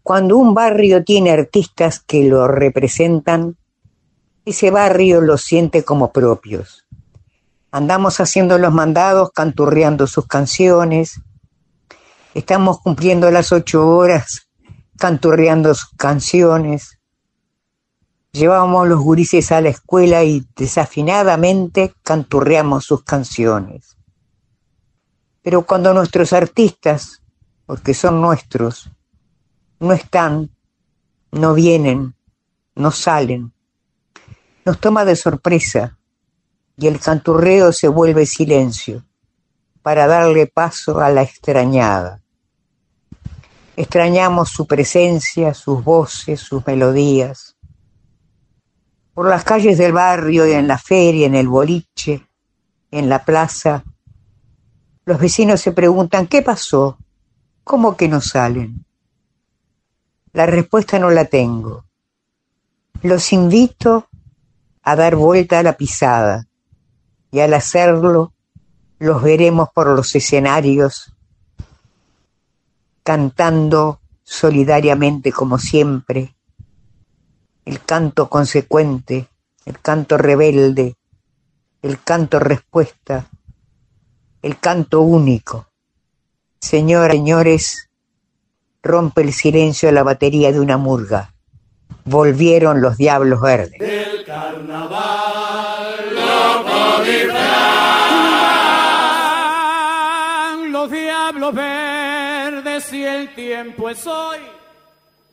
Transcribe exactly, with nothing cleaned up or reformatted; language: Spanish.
Cuando un barrio tiene artistas que lo representan, ese barrio los siente como propios. Andamos haciendo los mandados, canturreando sus canciones. Estamos cumpliendo las ocho horas, canturreando sus canciones. Llevábamos los gurises a la escuela y desafinadamente canturreamos sus canciones. Pero cuando nuestros artistas, porque son nuestros, no están, no vienen, no salen, nos toma de sorpresa y el canturreo se vuelve silencio para darle paso a la extrañada. Extrañamos su presencia, sus voces, sus melodías. Por las calles del barrio, en la feria, en el boliche, en la plaza, los vecinos se preguntan, ¿qué pasó? ¿Cómo que no salen? La respuesta no la tengo. Los invito a dar vuelta a la pisada y al hacerlo los veremos por los escenarios cantando solidariamente como siempre, el canto consecuente, el canto rebelde, el canto respuesta, el canto único. Señoras, señores, rompe el silencio la batería de una murga. Volvieron los Diablos Verdes. Del carnaval loco disfraz, los Diablos Verdes y el tiempo es hoy.